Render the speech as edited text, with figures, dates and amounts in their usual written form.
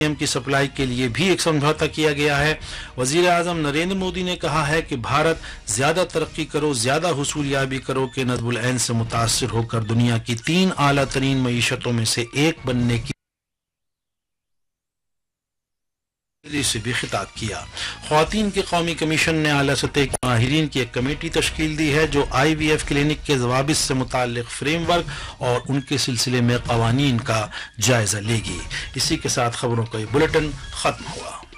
की सप्लाई के लिए भी एक समझौता किया गया है। वजीर आजम नरेंद्र मोदी ने कहा है कि भारत ज्यादा तरक्की करो, ज्यादा हुसूलियाबी करो के नज़्बुल ऐन से मुतासिर होकर दुनिया की 3 आला तरीन मईशतों में से एक बनने की से भी खिताब किया। ख्वातीन के कौमी कमीशन ने आला सतह के माहिरीन की एक कमेटी तश्कील दी है जो IVF क्लिनिक के ज़वाबित से मुताल्लिक फ्रेमवर्क और उनके सिलसिले में कवानीन का जायजा लेगी। इसी के साथ खबरों का ये बुलेटिन खत्म हुआ।